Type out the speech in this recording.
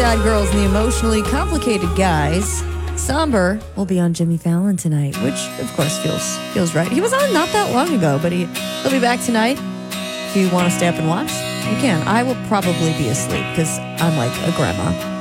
sad girls and the emotionally complicated guys. Somber will be on Jimmy Fallon tonight, which of course feels right. He was on not that long ago, but he'll be back tonight. If you want to stay up and watch, you can. I will probably be asleep because I'm like a grandma.